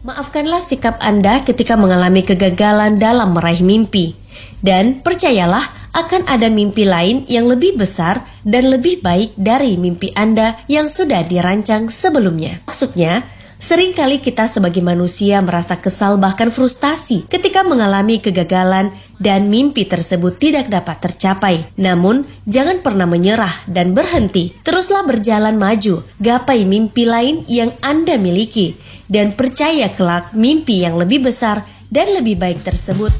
Maafkanlah sikap Anda ketika mengalami kegagalan dalam meraih mimpi. Dan percayalah akan ada mimpi lain yang lebih besar dan lebih baik dari mimpi Anda yang sudah dirancang sebelumnya. Maksudnya, seringkali kita sebagai manusia merasa kesal bahkan frustasi ketika mengalami kegagalan dan mimpi tersebut tidak dapat tercapai. Namun, jangan pernah menyerah dan berhenti. Teruslah berjalan maju, gapai mimpi lain yang Anda miliki, dan percaya kelak mimpi yang lebih besar dan lebih baik tersebut